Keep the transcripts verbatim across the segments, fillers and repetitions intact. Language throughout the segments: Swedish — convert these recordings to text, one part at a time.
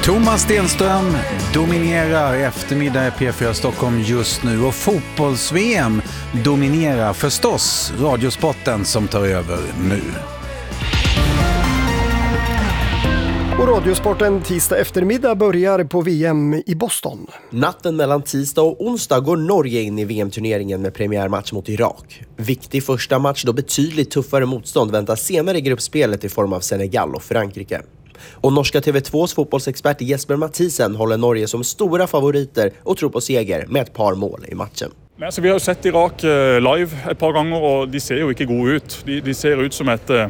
Thomas Stenström dominerar eftermiddag i P fyra Stockholm just nu, och fotbolls-V M dominerar förstås Radiosporten som tar över nu. Och Radiosporten tisdag eftermiddag börjar på V M i Boston. Natten mellan tisdag och onsdag går Norge in i V M-turneringen med premiärmatch mot Irak. Viktig första match då betydligt tuffare motstånd väntas senare i gruppspelet i form av Senegal och Frankrike. Och norska T V tvås fotbollsexpert Jesper Mathisen håller Norge som stora favoriter och tror på seger med ett par mål i matchen. Men alltså, vi har sett Irak live ett par gånger och de ser ju inte gode ut. De, de ser ut som ett uh,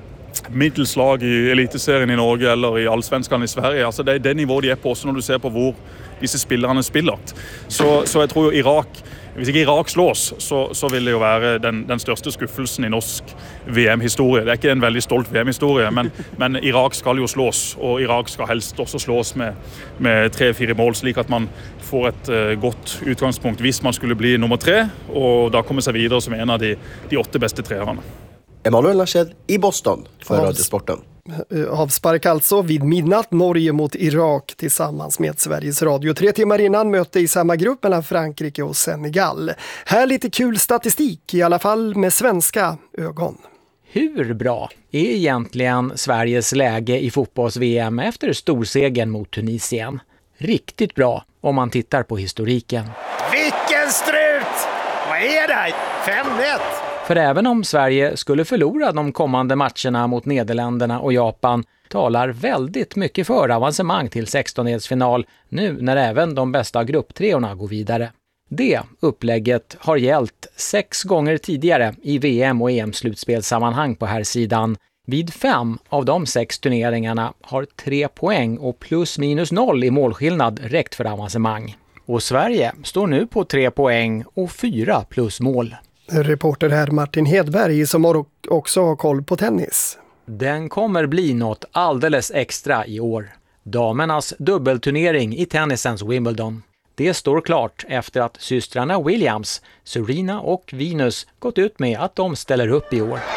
middelslag i eliteserien i Norge eller i allsvenskan i Sverige. Alltså, det är det nivå de är på också när du ser på hvor disse spillerne spiller. Så, så jeg tror jo Irak, hvis ikke Irak slås, så, så vil det jo være den, den største skuffelsen i norsk V M-historie. Det er ikke en veldig stolt V M-historie, men, men Irak skal jo slås, og Irak skal helst også slås med, med tre-fire mål, slik at man får et uh, godt utgangspunkt hvis man skulle bli nummer tre, og da komme seg videre som en av de, de åtte beste treerne. Emanuel Laschet i Boston för Avs- Radiosporten. Avspark alltså vid midnatt, Norge mot Irak tillsammans med Sveriges Radio. Tre timmar innan möte i samma grupp mellan Frankrike och Senegal. Här lite kul statistik, i alla fall med svenska ögon. Hur bra är egentligen Sveriges läge i fotbolls-V M efter storsegern mot Tunisien? Riktigt bra om man tittar på historiken. Vilken strut! Vad är det? fem ett! För även om Sverige skulle förlora de kommande matcherna mot Nederländerna och Japan talar väldigt mycket för avancemang till sextondelsfinal nu när även de bästa grupptreorna går vidare. Det upplägget har gällt sex gånger tidigare i V M- och E M-slutspelssammanhang på här sidan. Vid fem av de sex turneringarna har tre poäng och plus minus noll i målskillnad räckt för avancemang. Och Sverige står nu på tre poäng och fyra plus mål. Reporter här Martin Hedberg som också har koll på tennis. Den kommer bli något alldeles extra i år. Damernas dubbelturnering i tennisens Wimbledon. Det står klart efter att systrarna Williams, Serena och Venus gått ut med att de ställer upp i år.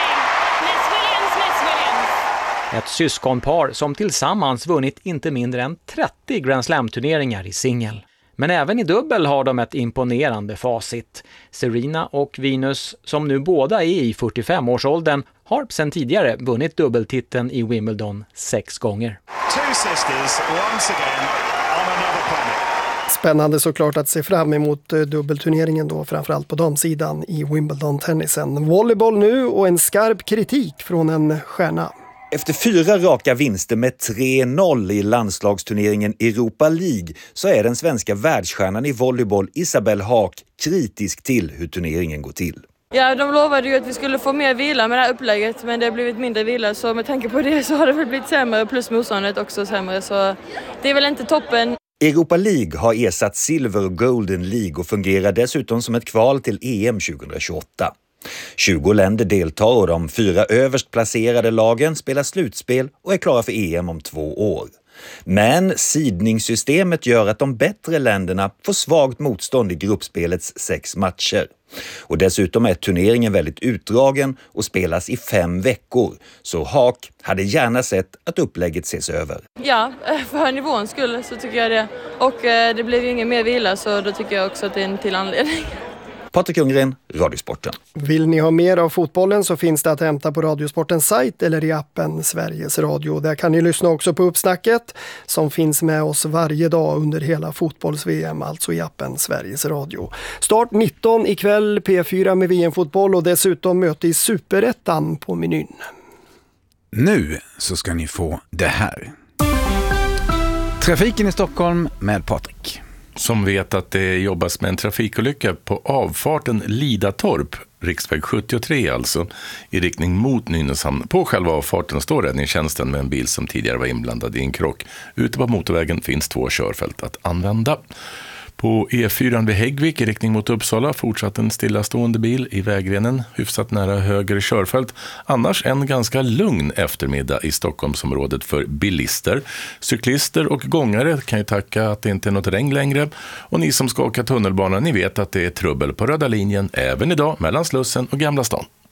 Ett syskonpar som tillsammans vunnit inte mindre än trettio Grand Slam-turneringar i singel. Men även i dubbel har de ett imponerande facit. Serena och Venus, som nu båda är i fyrtiofem-årsåldern, har sedan tidigare vunnit dubbeltiteln i Wimbledon sex gånger. Spännande såklart att se fram emot dubbelturneringen då, framförallt på damsidan i Wimbledon-tennisen. Volleyboll nu och en skarp kritik från en stjärna. Efter fyra raka vinster med tre noll i landslagsturneringen Europa League så är den svenska världsstjärnan i volleyboll Isabelle Haak kritisk till hur turneringen går till. Ja, de lovade ju att vi skulle få mer vila med det här upplägget, men det har blivit mindre vila, så med tanke på det så har det väl blivit sämre, plus motståndet också sämre, så det är väl inte toppen. Europa League har ersatt Silver och Golden League och fungerar dessutom som ett kval till E M tjugohundratjugoåtta. tjugo länder deltar och de fyra överst placerade lagen spelar slutspel och är klara för E M om två år. Men sidningssystemet gör att de bättre länderna får svagt motstånd i gruppspelets sex matcher. Och dessutom är turneringen väldigt utdragen och spelas i fem veckor. Så Haak hade gärna sett att upplägget ses över. Ja, för nivåns skull så tycker jag det. Och det blev ju ingen mer vila, så då tycker jag också att det är en till anledning. Patrik Ljunggren, Radiosporten. Vill ni ha mer av fotbollen så finns det att hämta på Radiosportens sajt eller i appen Sveriges Radio. Där kan ni lyssna också på uppsnacket som finns med oss varje dag under hela fotbolls-V M, alltså i appen Sveriges Radio. Start nitton ikväll, P fyra med V M-fotboll och dessutom möte i Superettan på menyn. Nu så ska ni få det här. Trafiken i Stockholm med Patrik. Som vet att det jobbas med en trafikolycka på avfarten Lidatorp, riksväg sjuttiotre alltså, i riktning mot Nynäshamn. På själva avfarten står räddningstjänsten med en bil som tidigare var inblandad i en krock. Ute på motorvägen finns två körfält att använda. På E fyra vid Häggvik i riktning mot Uppsala fortsatt en stillastående bil i vägrenen, hyfsat nära höger körfält. Annars en ganska lugn eftermiddag i Stockholmsområdet för bilister. Cyklister och gångare kan ju tacka att det inte är något regn längre. Och ni som ska åka tunnelbanan, ni vet att det är trubbel på röda linjen även idag mellan Slussen och Gamla stan.